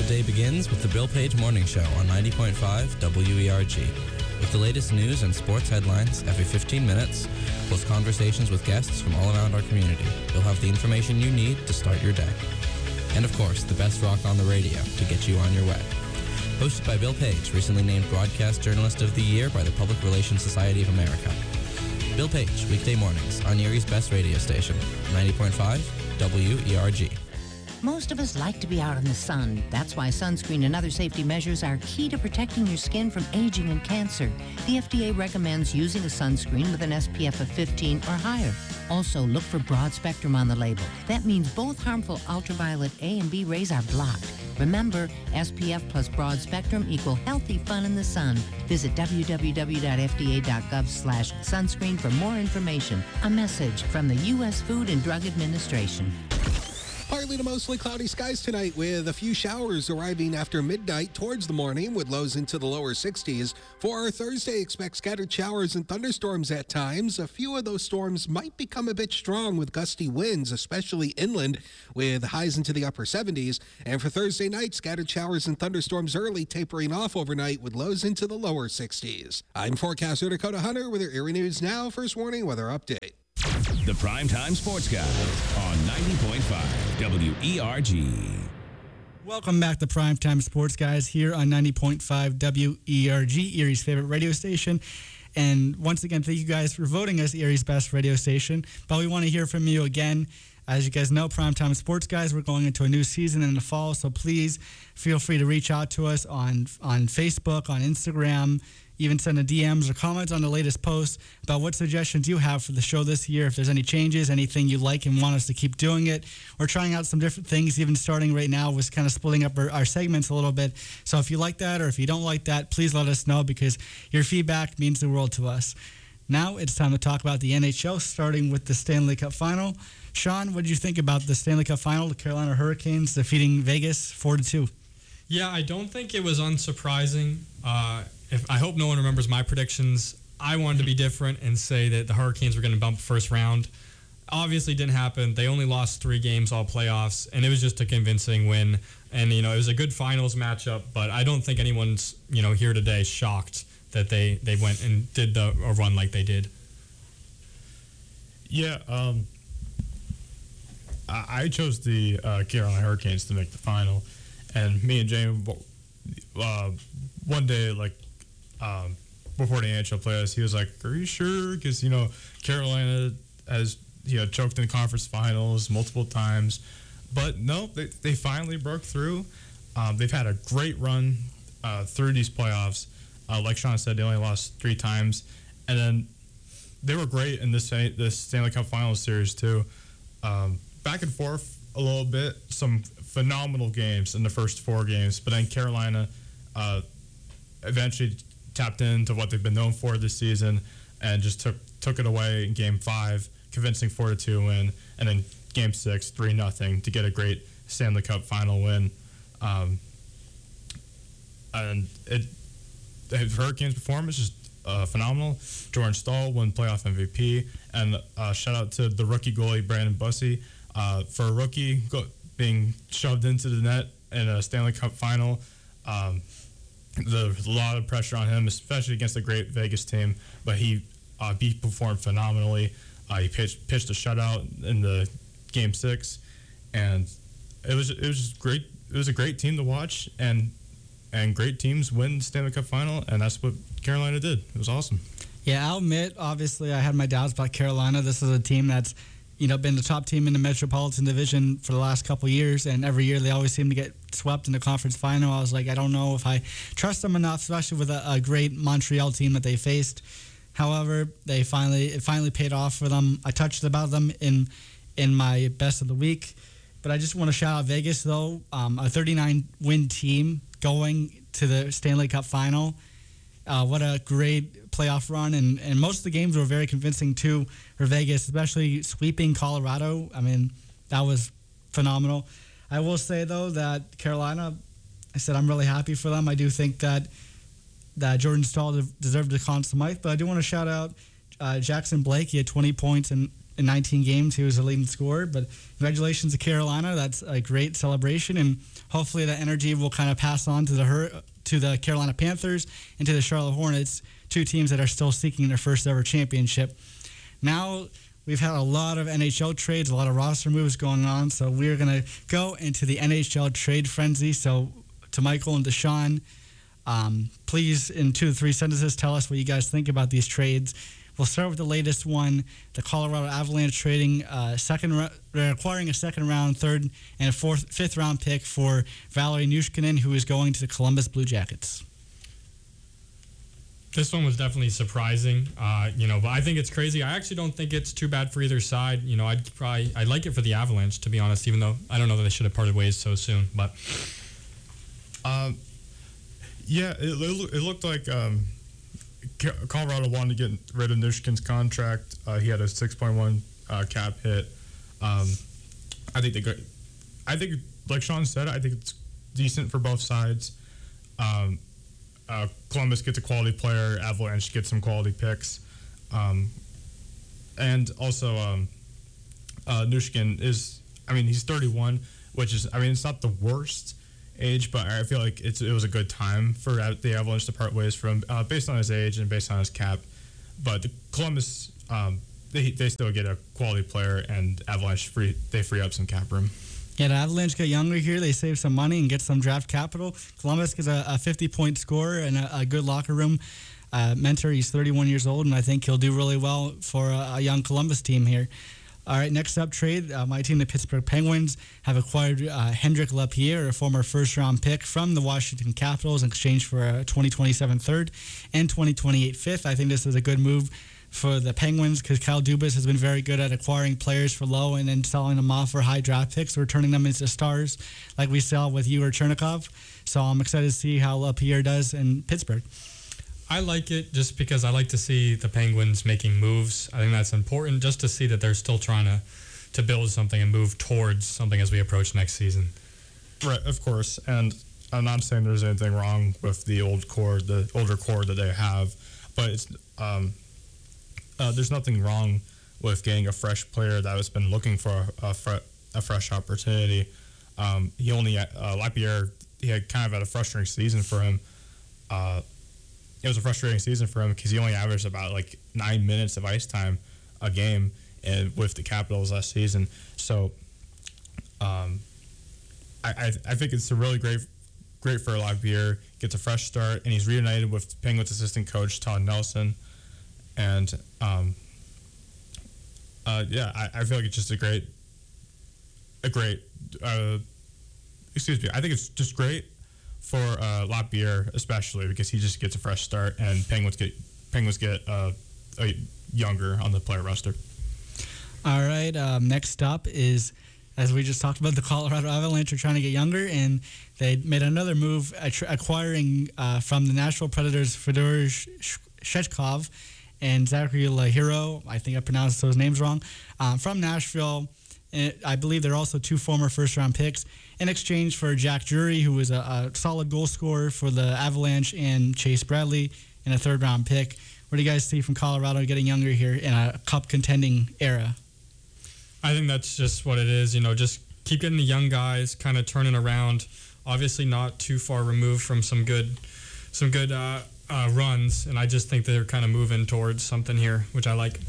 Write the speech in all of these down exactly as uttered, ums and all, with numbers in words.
The day begins with the Bill Page Morning Show on ninety point five W E R G. With the latest news and sports headlines every fifteen minutes, plus conversations with guests from all around our community, you'll have the information you need to start your day. And of course, the best rock on the radio to get you on your way. Hosted by Bill Page, recently named Broadcast Journalist of the Year by the Public Relations Society of America. Bill Page, weekday mornings on Erie's best radio station, ninety point five W E R G. Most of us like to be out in the sun. That's why sunscreen and other safety measures are key to protecting your skin from aging and cancer. The F D A recommends using a sunscreen with an S P F of fifteen or higher. Also, look for broad spectrum on the label. That means both harmful ultraviolet A and B rays are blocked. Remember, S P F plus broad spectrum equal healthy fun in the sun. Visit w w w dot f d a dot gov slash sunscreen for more information. A message from the U S Food and Drug Administration. Partly to mostly cloudy skies tonight with a few showers arriving after midnight towards the morning with lows into the lower sixties. For our Thursday, expect scattered showers and thunderstorms at times. A few of those storms might become a bit strong with gusty winds, especially inland, with highs into the upper seventies. And for Thursday night, scattered showers and thunderstorms early, tapering off overnight with lows into the lower sixties. I'm forecaster Dakota Hunter with your Erie News Now First Warning Weather Update. The Primetime Sports Guy on ninety point five W E R G. Welcome back to Primetime Sports Guys here on ninety point five W E R G, Erie's favorite radio station. And once again, thank you guys for voting us Erie's best radio station. But we want to hear from you again. As you guys know, Primetime Sports Guys, we're going into a new season in the fall, so please feel free to reach out to us on, on Facebook, on Instagram, even send a D Ms or comments on the latest posts about what suggestions you have for the show this year. If there's any changes, anything you like and want us to keep doing it. We're trying out some different things, even starting right now with kind of splitting up our, our segments a little bit. So if you like that or if you don't like that, please let us know because your feedback means the world to us. Now it's time to talk about the N H L, starting with the Stanley Cup Final. Sean, what did you think about the Stanley Cup Final, the Carolina Hurricanes defeating Vegas four to two? Yeah, I don't think it was unsurprising. Uh, if I hope no one remembers my predictions. I wanted to be different and say that the Hurricanes were going to bump first round. Obviously, didn't happen. They only lost three games all playoffs, and it was just a convincing win. And you know, it was a good finals matchup. But I don't think anyone's you know here today shocked that they, they went and did the a run like they did. Yeah, um, I, I chose the uh, Carolina Hurricanes to make the final, and me and James, uh, one day like. Um, before the N H L playoffs, he was like, "Are you sure?" Because you know Carolina has you know choked in conference finals multiple times, but no, they they finally broke through. Um, they've had a great run uh, through these playoffs. Uh, like Sean said, they only lost three times, and then they were great in this this Stanley Cup Finals series too. Um, back and forth a little bit, some phenomenal games in the first four games, but then Carolina uh, eventually tapped into what they've been known for this season and just took took it away in game five, convincing four to two win, and then game six, three nothing to get a great Stanley Cup final win. Um, and it the Hurricanes' performance is uh, phenomenal. Jordan Staal won playoff M V P, and uh, shout out to the rookie goalie Brandon Bussi uh, for a rookie go- being shoved into the net in a Stanley Cup final. Um, There's a lot of pressure on him, especially against a great Vegas team. But he uh, he performed phenomenally. Uh, he pitched pitched a shutout in the game six, and it was it was just great. It was a great team to watch, and and great teams win the Stanley Cup Final, and that's what Carolina did. It was awesome. Yeah, I'll admit, obviously, I had my doubts about Carolina. This is a team that's you know been the top team in the Metropolitan Division for the last couple of years, and every year they always seem to get swept in the conference final. I was like, I don't know if I trust them enough, especially with a, a great Montreal team that they faced. However, they finally it finally paid off for them. I touched about them in in my best of the week, but I just want to shout out Vegas though, um, a thirty-nine win team going to the Stanley Cup final. Uh, what a great playoff run, and, and most of the games were very convincing too for Vegas, especially sweeping Colorado. I mean, that was phenomenal. I will say, though, that Carolina, I said I'm really happy for them. I do think that that Jordan Staal deserved the Conn Smythe, but I do want to shout out uh, Jackson Blake. He had twenty points in in nineteen games, he was the leading scorer. But congratulations to Carolina. That's a great celebration, and hopefully that energy will kind of pass on to the Hur- to the Carolina Panthers and to the Charlotte Hornets, two teams that are still seeking their first ever championship. Now, we've had a lot of N H L trades, a lot of roster moves going on, so we're going to go into the N H L trade frenzy. So to Michael and Deshaun, um, please, in two to three sentences, tell us what you guys think about these trades. We'll start with the latest one, the Colorado Avalanche trading uh, second, they're acquiring a second round, third, and a fourth, fifth round pick for Valerie Nushkinen, who is going to the Columbus Blue Jackets. This one was definitely surprising, uh, you know, but I think it's crazy. I actually don't think it's too bad for either side. You know, I'd probably, I'd like it for the Avalanche, to be honest, even though I don't know that they should have parted ways so soon, but. Um, yeah, it, it looked like um, Colorado wanted to get rid of Nushkin's contract. Uh, he had a six point one uh, cap hit. Um, I think they got, I think, like Sean said, I think it's decent for both sides. Um, Uh, Columbus gets a quality player. Avalanche gets some quality picks, um, and also um, uh, Nushkin is. I mean, he's thirty-one, which is. I mean, it's not the worst age, but I feel like it's it was a good time for the Avalanche to part ways from, uh, based on his age and based on his cap. But the Columbus, um, they they still get a quality player, and Avalanche free they free up some cap room. Yeah, the Avalanche get younger here. They save some money and get some draft capital. Columbus gets a fifty-point scorer and a, a good locker room uh, mentor. He's thirty-one years old, and I think he'll do really well for a, a young Columbus team here. All right, next up, trade. Uh, my team, the Pittsburgh Penguins, have acquired uh, Hendrik Lapierre, a former first-round pick from the Washington Capitals, in exchange for a twenty twenty-seven third and twenty twenty-eight fifth. I think this is a good move for the Penguins, because Kyle Dubas has been very good at acquiring players for low and then selling them off for high draft picks or turning them into stars like we saw with Yegor Chernikov. So I'm excited to see how Lapierre does in Pittsburgh. I like it just because I like to see the Penguins making moves. I think that's important, just to see that they're still trying to, to build something and move towards something as we approach next season. Right, of course. And I'm not saying there's anything wrong with the old core, the older core that they have, but it's um, Uh, there's nothing wrong with getting a fresh player that has been looking for a, a, fre- a fresh opportunity. Um, he only, uh, Lapierre, he had kind of had a frustrating season for him. Uh, it was a frustrating season for him because he only averaged about like nine minutes of ice time a game and with the Capitals last season. So um, I, I I think it's a really great great for Lapierre. Gets a fresh start, and he's reunited with Penguins assistant coach Todd Nelson. And um, uh, yeah, I, I feel like it's just a great, a great. Uh, excuse me. I think it's just great for uh, Lapierre, especially because he just gets a fresh start, and Penguins get Penguins get uh, a younger on the player roster. All right. Um, next up is, as we just talked about, the Colorado Avalanche are trying to get younger, and they made another move, acquiring uh, from the Nashville Predators Fedor Shechkov and Zachary Lahiro. I think I pronounced those names wrong. Um, from Nashville, I believe they're also two former first-round picks in exchange for Jack Drury, who was a, a solid goal scorer for the Avalanche, and Chase Bradley in a third-round pick. What do you guys see from Colorado getting younger here in a cup-contending era? I think that's just what it is. You know, just keep getting the young guys kind of turning around. Obviously, not too far removed from some good, some good uh, uh, runs, and I just think they're kind of moving towards something here, which I like.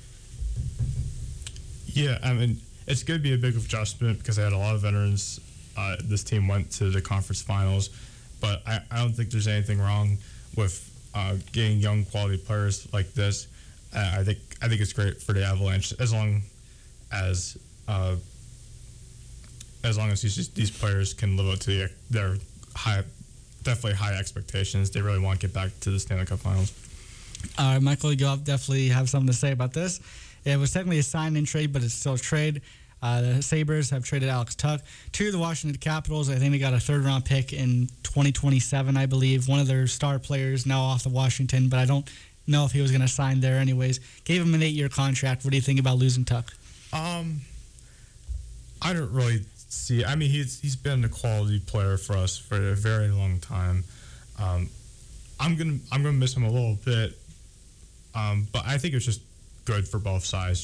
Yeah, I mean, it's going to be a big adjustment because they had a lot of veterans. Uh, this team went to the conference finals, but I, I don't think there's anything wrong with uh, getting young quality players like this. Uh, I think I think it's great for the Avalanche as long as uh, as long as these these players can live up to the, their high, definitely high expectations. They really want to get back to the Stanley Cup Finals. All right, Michael, you definitely have something to say about this. It was technically a sign-in trade, but it's still a trade. Uh, the Sabres have traded Alex Tuch to the Washington Capitals. I think they got a third-round pick in twenty twenty-seven, I believe. One of their star players now off of Washington, but I don't know if he was going to sign there anyways. Gave him an eight-year contract. What do you think about losing Tuch? Um, I don't really see. I mean, he's he's been a quality player for us for a very long time. Um, I'm gonna I'm gonna miss him a little bit, um, but I think it's just good for both sides. Just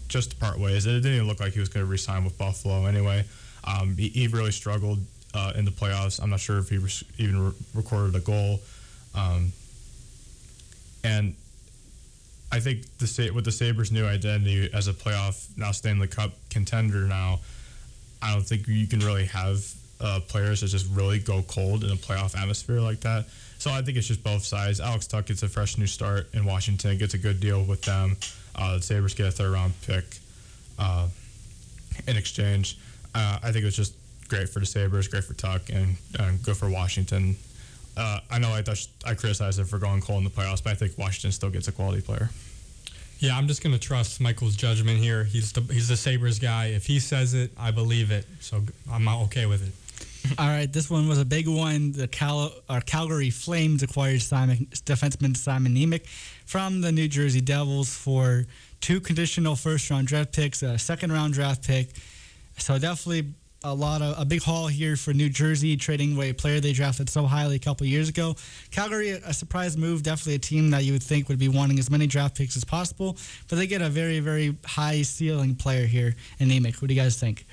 just to part ways. And it didn't even look like he was going to re-sign with Buffalo anyway. Um, he, he really struggled uh, in the playoffs. I'm not sure if he re- even re- recorded a goal. Um, and I think the Sa- with the Sabres' new identity as a playoff, now Stanley Cup contender now, I don't think you can really have uh, players that just really go cold in a playoff atmosphere like that. So I think it's just both sides. Alex Tuch gets a fresh new start in Washington, gets a good deal with them. Uh, the Sabres get a third-round pick uh, in exchange. Uh, I think it was just great for the Sabres, great for Tuch, and, and good for Washington. Uh, I know I touched, I criticized it for going cold in the playoffs, but I think Washington still gets a quality player. Yeah, I'm just going to trust Michael's judgment here. He's the, he's the Sabres guy. If he says it, I believe it. So I'm okay with it. All right, this one was a big one. The Cal- our Calgary Flames acquired Simon, defenseman Simon Nemec from the New Jersey Devils for two conditional first-round draft picks, a second-round draft pick. So definitely a lot of a big haul here for New Jersey, trading away a player they drafted so highly a couple years ago. Calgary, a surprise move, definitely a team that you would think would be wanting as many draft picks as possible, but they get a very, very high ceiling player here in Nemec. What do you guys think?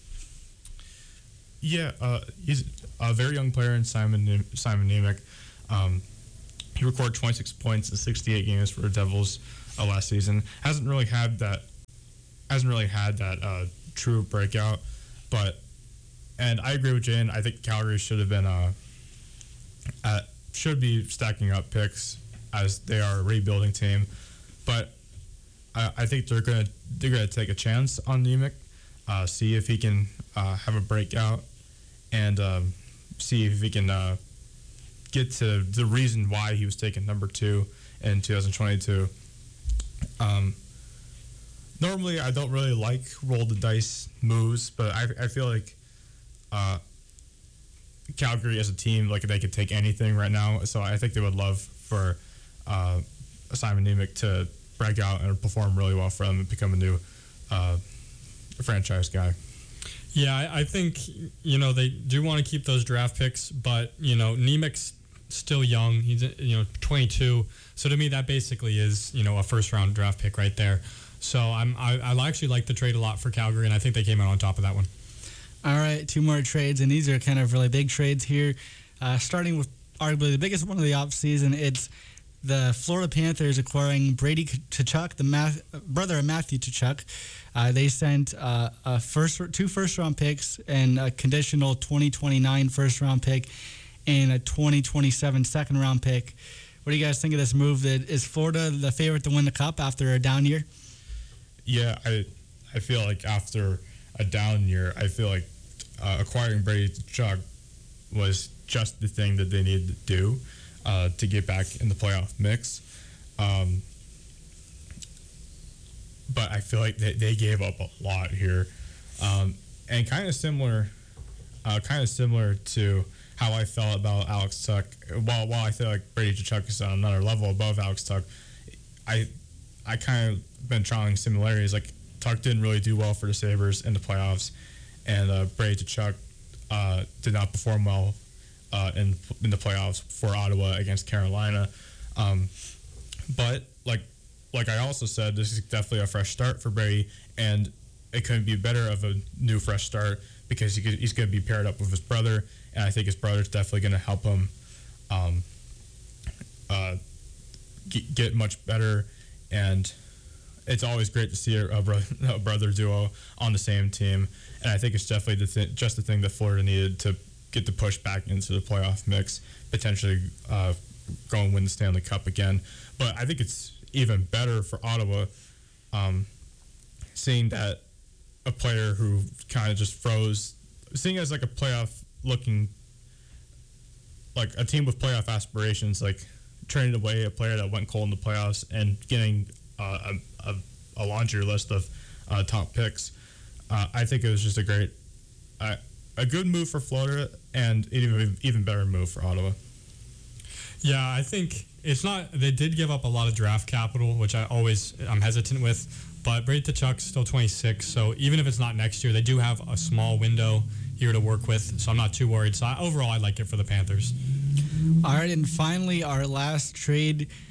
Yeah, uh, he's a very young player in Simon Simon Nemec. Um, he recorded twenty-six points in sixty-eight games for the Devils uh, last season. Hasn't really had that. Hasn't really had that uh, true breakout, but and I agree with Jane. I think Calgary should have been uh, at, should be stacking up picks as they are a rebuilding team, but I, I think they're gonna they're gonna take a chance on Nemec, uh, see if he can uh, have a breakout. And um, see if he can uh, get to the reason why he was taken number two in two thousand twenty-two. Um, normally, I don't really like roll the dice moves, but I, I feel like uh, Calgary as a team, like they could take anything right now. So I think they would love for uh, Simon Nemec to break out and perform really well for them and become a new uh, franchise guy. Yeah, I, I think, you know, they do want to keep those draft picks, but, you know, Nemec's still young. He's, you know, twenty-two. So to me, that basically is, you know, a first-round draft pick right there. So I'm, I, I actually like the trade a lot for Calgary, and I think they came out on top of that one. All right, two more trades, and these are kind of really big trades here. Uh, starting with arguably the biggest one of the offseason, it's the Florida Panthers acquiring Brady Tkachuk, the Math, brother of Matthew Tkachuk. Uh, they sent uh, a first, two first-round picks and a conditional twenty twenty-nine first-round pick and a twenty twenty-seven second-round pick. What do you guys think of this move? That is Florida the favorite to win the Cup after a down year? Yeah, I I feel like after a down year, I feel like uh, acquiring Brady Tkachuk was just the thing that they needed to do uh, to get back in the playoff mix. Um, but I feel like they, they gave up a lot here. Um, and kind of similar, uh, kind of similar to how I felt about Alex Tuch. While while I feel like Brady Tkachuk is on another level above Alex Tuch, I I kind of been trying similarities. Like Tuch didn't really do well for the Sabres in the playoffs, and uh, Brady Tkachuk uh, did not perform well uh, in in the playoffs for Ottawa against Carolina. Um, but like like I also said, this is definitely a fresh start for Brady, and it couldn't be better of a new fresh start because he could, he's going to be paired up with his brother, and I think his brother's definitely going to help him um, uh, get, get much better. And it's always great to see a, a, bro- a brother duo on the same team, and I think it's definitely the th- just the thing that Florida needed to get the push back into the playoff mix, potentially uh, go and win the Stanley Cup again. But I think it's even better for Ottawa, um, seeing that a player who kind of just froze, seeing as like a playoff looking, like a team with playoff aspirations, like trading away a player that went cold in the playoffs and getting uh, a, a, a laundry list of uh, top picks. Uh, I think it was just a great, uh, a good move for Florida and an even, even better move for Ottawa. Yeah, I think it's not. They did give up a lot of draft capital, which I always I'm hesitant with. But Brady Tkachuk's still twenty-six, so even if it's not next year, they do have a small window here to work with. So I'm not too worried. So I, overall, I like it for the Panthers. All right, and finally, our last trade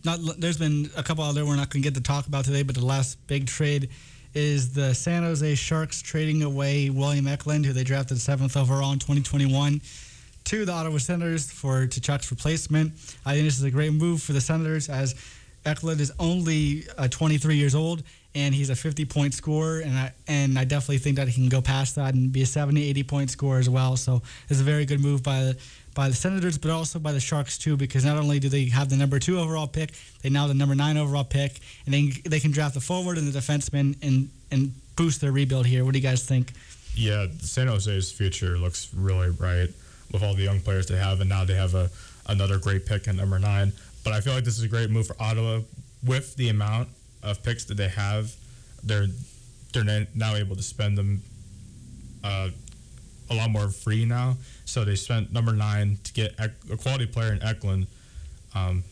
not there's been a couple other we're not going to get to talk about today, but the last big trade is the San Jose Sharks trading away William Eklund, who they drafted seventh overall in twenty twenty-one, to the Ottawa Senators for Tkachuk's replacement. I think this is a great move for the Senators, as Eklund is only uh, twenty-three years old, and he's a fifty-point scorer, and I, and I definitely think that he can go past that and be a seventy, eighty-point scorer as well. So it's a very good move by the, by the Senators, but also by the Sharks, too, because not only do they have the number two overall pick, they now have the number nine overall pick, and they, they can draft the forward and the defenseman and, and boost their rebuild here. What do you guys think? Yeah, San Jose's future looks really bright with all the young players they have, and now they have a another great pick at number nine. But I feel like this is a great move for Ottawa. With the amount of picks that they have, they're they're now able to spend them uh, a lot more free now. So they spent number nine to get a quality player in Eklund, um,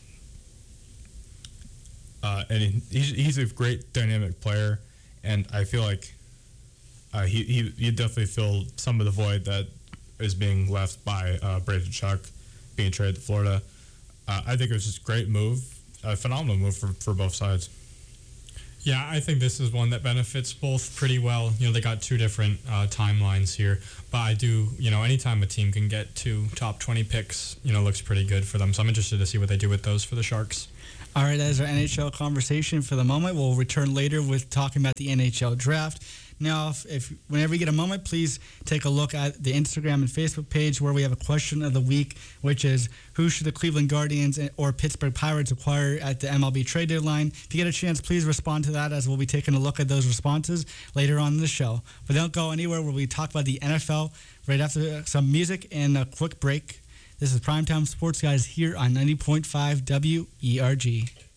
uh, and he's he's a great dynamic player, and I feel like uh, he he he definitely filled some of the void that is being left by uh, Brady Tkachuk being traded to Florida. Uh, I think it was just a great move, a phenomenal move for, for both sides. Yeah, I think this is one that benefits both pretty well. You know, they got two different uh, timelines here, but I do, you know, anytime a team can get two top twenty picks, you know, looks pretty good for them. So I'm interested to see what they do with those for the Sharks. All right, that is our N H L conversation for the moment. We'll return later with talking about the N H L draft. Now, if, if whenever you get a moment, please take a look at the Instagram and Facebook page where we have a question of the week, which is who should the Cleveland Guardians or Pittsburgh Pirates acquire at the M L B trade deadline? If you get a chance, please respond to that, as we'll be taking a look at those responses later on in the show. But don't go anywhere where we talk about the N F L right after some music and a quick break. This is Primetime Sports Guys here on ninety point five W E R G.